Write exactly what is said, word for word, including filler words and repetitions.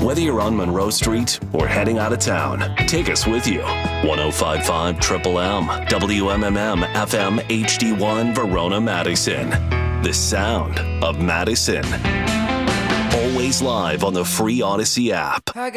Whether you're on Monroe Street or heading out of town, take us with you. one oh five point five Triple M, W M M M F M H D one Verona, Madison. The sound of Madison. Always live on the free Odyssey app.